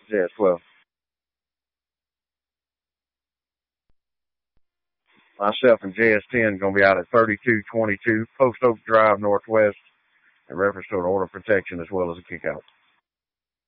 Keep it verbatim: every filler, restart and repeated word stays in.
Yeah, twelve. Myself and J S ten going to be out at thirty-two twenty-two Post Oak Drive Northwest in reference to an order of protection as well as a kick out.